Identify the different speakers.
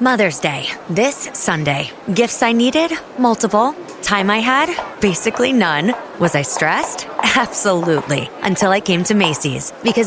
Speaker 1: Mother's Day, this Sunday. Gifts I needed? Multiple. Time I had? Basically none. Was I stressed? Absolutely. Until I came to Macy's. Because